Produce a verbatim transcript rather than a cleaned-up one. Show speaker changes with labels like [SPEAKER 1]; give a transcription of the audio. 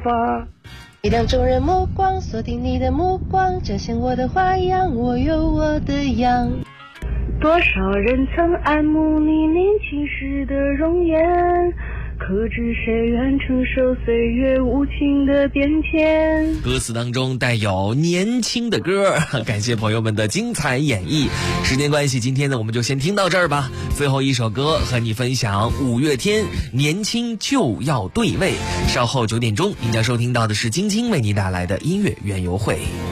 [SPEAKER 1] 吧。
[SPEAKER 2] 一辆众人目光，锁定你的目光，展现我的花样，我有我的样。
[SPEAKER 1] 多少人曾爱慕你年轻时的容颜，可知谁愿承受岁月无情的变迁。
[SPEAKER 3] 歌词当中带有年轻的歌，感谢朋友们的精彩演绎。时间关系，今天呢我们就先听到这儿吧。最后一首歌和你分享五月天年轻就要对味。稍后九点钟您将收听到的是晶晶为你带来的音乐园游会。